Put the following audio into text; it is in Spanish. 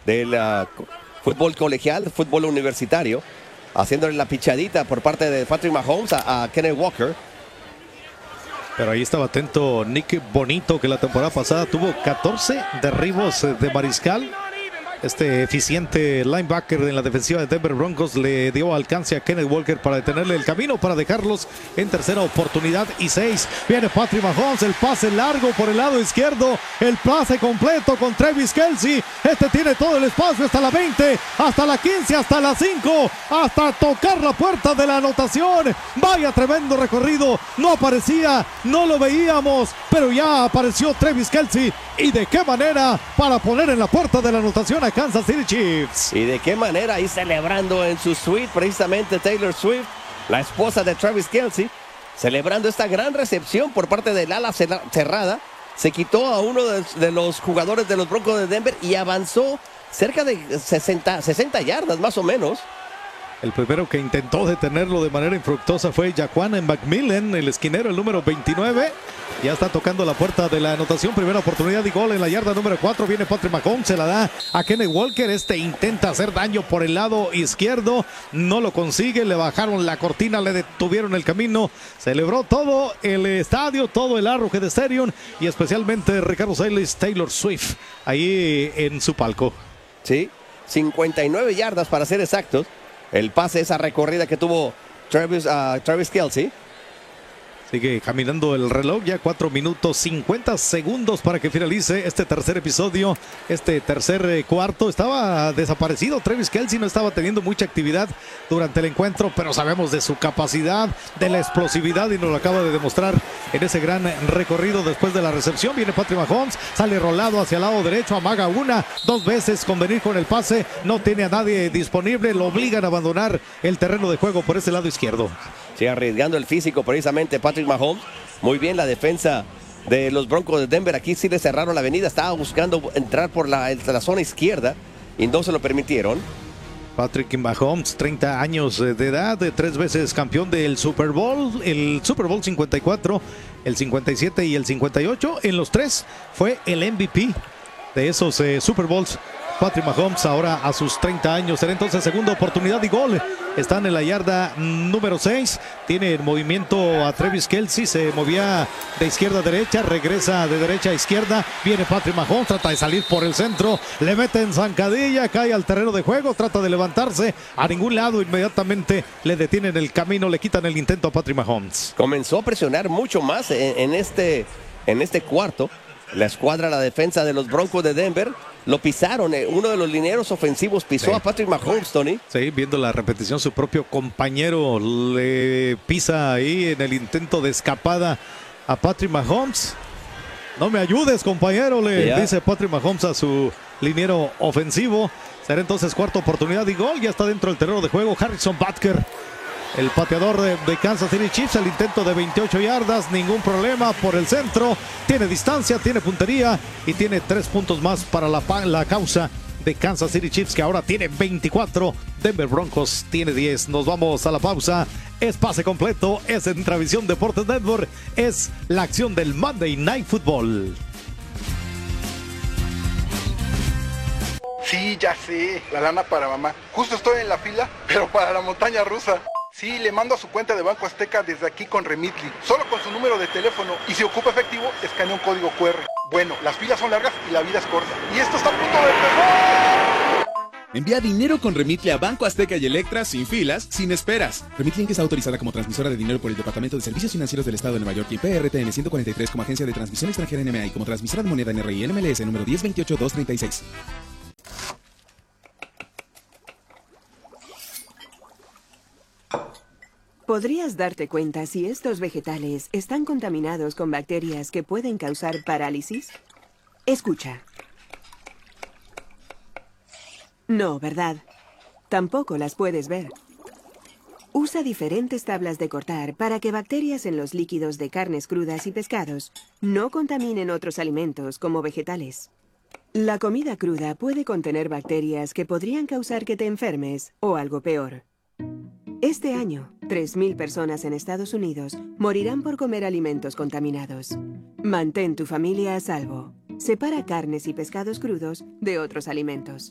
del fútbol colegial, fútbol universitario, haciéndole la pichadita por parte de Patrick Mahomes a Kenneth Walker. Pero ahí estaba atento Nick Bonito, que la temporada pasada tuvo 14 derribos de mariscal. Este eficiente linebacker en la defensiva de Denver Broncos le dio alcance a Kenneth Walker para detenerle el camino, para dejarlos en tercera oportunidad y 6. Viene Patrick Mahomes, el pase largo por el lado izquierdo, el pase completo con Travis Kelce. Este tiene todo el espacio hasta la 20, hasta la 15, hasta la 5, hasta tocar la puerta de la anotación. Vaya tremendo recorrido, no aparecía, no lo veíamos, pero ya apareció Travis Kelce. ¿Y de qué manera para poner en la puerta de la anotación a Kansas City Chiefs? ¿Y de qué manera ahí celebrando en su suite precisamente Taylor Swift, la esposa de Travis Kelce, celebrando esta gran recepción por parte del ala cerrada? Se quitó a uno de los jugadores de los Broncos de Denver y avanzó cerca de 60 yardas más o menos. El primero que intentó detenerlo de manera infructuosa fue Jaquan McMillan, el esquinero, el número 29. Ya está tocando la puerta de la anotación. Primera oportunidad y gol en la yarda número 4. Viene Patrick Mahomes, se la da a Kenneth Walker. Este intenta hacer daño por el lado izquierdo. No lo consigue. Le bajaron la cortina, le detuvieron el camino. Celebró todo el estadio, todo el Arrowhead Stadium y especialmente Ricardo Salas, Taylor Swift, ahí en su palco. Sí, 59 yardas para ser exactos. El pase, esa recorrida que tuvo Travis Kelce. Sigue caminando el reloj, ya 4 minutos 50 segundos para que finalice este tercer episodio, este tercer cuarto. Estaba desaparecido Travis Kelce, no estaba teniendo mucha actividad durante el encuentro, pero sabemos de su capacidad, de la explosividad y nos lo acaba de demostrar en ese gran recorrido después de la recepción. Viene Patrick Mahomes, sale rolado hacia el lado derecho, amaga una, 2 veces con venir con el pase, no tiene a nadie disponible, lo obligan a abandonar el terreno de juego por ese lado izquierdo. Sí, arriesgando el físico precisamente Patrick Mahomes. Muy bien la defensa de los Broncos de Denver. Aquí sí le cerraron la avenida. Estaba buscando entrar por la zona izquierda y no se lo permitieron. Patrick Mahomes, 30 años de edad, 3 veces campeón del Super Bowl, el Super Bowl 54, el 57 y el 58. En los 3 fue el MVP de esos Super Bowls. Patrick Mahomes ahora a sus 30 años. Será entonces segunda oportunidad y gol. Están en la yarda número 6. Tiene el movimiento a Travis Kelce. Se movía de izquierda a derecha. Regresa de derecha a izquierda. Viene Patrick Mahomes. Trata de salir por el centro. Le mete en zancadilla. Cae al terreno de juego. Trata de levantarse a ningún lado. Inmediatamente le detienen el camino. Le quitan el intento a Patrick Mahomes. Comenzó a presionar mucho más en este cuarto. La escuadra, la defensa de los Broncos de Denver. Lo pisaron, uno de los linieros ofensivos pisó a Patrick Mahomes, Tony. Sí, viendo la repetición, su propio compañero le pisa ahí en el intento de escapada a Patrick Mahomes. No me ayudes, compañero, le dice Patrick Mahomes a su liniero ofensivo. Será entonces cuarta oportunidad y gol. Ya está dentro del terreno de juego Harrison Butker, el pateador de Kansas City Chiefs. El intento de 28 yardas, ningún problema por el centro. Tiene distancia, tiene puntería y tiene 3 puntos más para la causa de Kansas City Chiefs, que ahora tiene 24. Denver Broncos tiene 10. Nos vamos a la pausa. Es pase completo, es en Travisión Deportes Network. Es la acción del Monday Night Football. Sí, ya sé, la lana para mamá. Justo estoy en la fila, pero para la montaña rusa. Sí, le mando a su cuenta de Banco Azteca desde aquí con Remitly, solo con su número de teléfono, y si ocupa efectivo, escanea un código QR. Bueno, las filas son largas y la vida es corta. Y esto está a punto de empezar. Envía dinero con Remitly a Banco Azteca y Electra sin filas, sin esperas. Remitly, que está autorizada como transmisora de dinero por el Departamento de Servicios Financieros del Estado de Nueva York y PRTN 143 como agencia de transmisión extranjera NMA y como transmisora de moneda NRI NMLS número 1028236. ¿Podrías darte cuenta si estos vegetales están contaminados con bacterias que pueden causar parálisis? Escucha. No, ¿verdad? Tampoco las puedes ver. Usa diferentes tablas de cortar para que bacterias en los líquidos de carnes crudas y pescados no contaminen otros alimentos como vegetales. La comida cruda puede contener bacterias que podrían causar que te enfermes o algo peor. Este año, 3.000 personas en Estados Unidos morirán por comer alimentos contaminados. Mantén tu familia a salvo. Separa carnes y pescados crudos de otros alimentos.